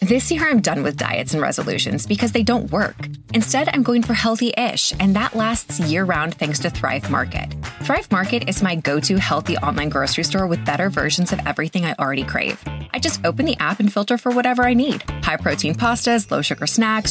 This year, I'm done with diets and resolutions because they don't work. Instead, I'm going for healthy-ish, and that lasts year-round thanks to Thrive Market. Thrive Market is my go-to healthy online grocery store with better versions of everything I already crave. I just open the app and filter for whatever I need. High-protein pastas, low-sugar snacks,